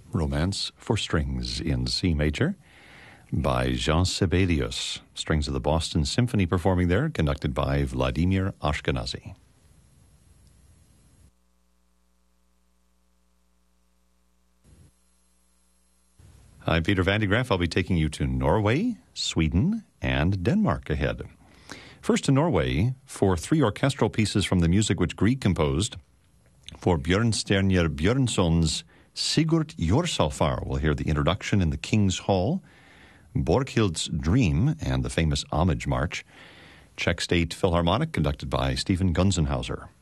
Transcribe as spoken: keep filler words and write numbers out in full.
Romance for Strings in C major by Jean Sibelius. Strings of the Boston Symphony performing there, conducted by Vladimir Ashkenazy. I'm Peter Van de Graaff. I'll be taking you to Norway, Sweden, and Denmark ahead. First to Norway, for three orchestral pieces from the music which Grieg composed for Bjørnstjerne Bjørnson's Sigurd Jorsalfar. We'll hear the introduction in the King's Hall, Borghild's Dream, and the famous Homage March. Czech State Philharmonic, conducted by Stephen Gunzenhauser.